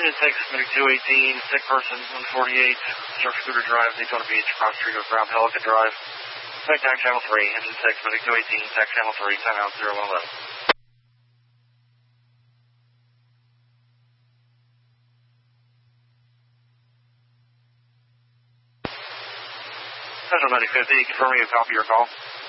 Engine Texas Medic 218, sick person, 148, Surf Scooter Drive, Daytona Beach, cross street of Brown Pelican Drive. Tac Channel 3, Engine Texas Medic 218, Tac Channel 3, timeout 0111. Central Medic 50, confirming a copy of your call.